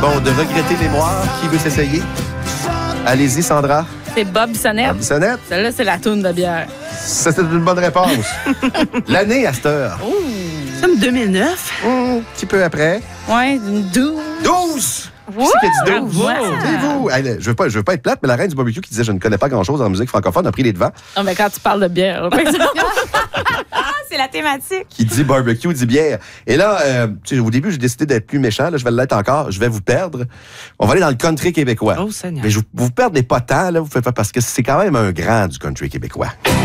Bon, de regretter mémoire, qui veut s'essayer? Allez-y, Sandra. C'est Bob Bissonnette. Bob Bissonnette. Celle-là, c'est la toune de bière. Ça, c'est une bonne réponse. L'année à cette heure. Comme 2009. Un petit peu après. Ouais, une 12. 12! Qui c'est qui a dit 12? Wow. C'est vous. Hey, je veux pas être plate, mais la reine du barbecue qui disait je ne connais pas grand-chose en musique francophone a pris les devants. Non, mais quand tu parles de bière, par exemple. C'est la thématique. Qui dit barbecue, dit bière. Et là, tu sais, au début, j'ai décidé d'être plus méchant. Là, je vais l'être encore. Je vais vous perdre. On va aller dans le country québécois. Oh, Seigneur. Mais vous perdez pas tant, là, parce que c'est quand même un grand du country québécois.